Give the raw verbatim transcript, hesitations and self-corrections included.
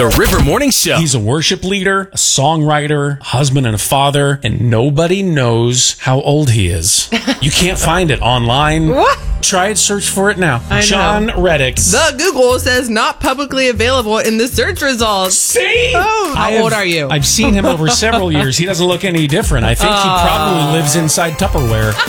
The River Morning Show. He's a worship leader, a songwriter, a husband and a father, and nobody knows how old he is. You can't find it online. What? Try it, search for it now. I know. John Reddick. The Google says not publicly available in the search results. See? Oh, how I have- old are you? I've seen him over several years. He doesn't look any different. I think he probably lives inside Tupperware.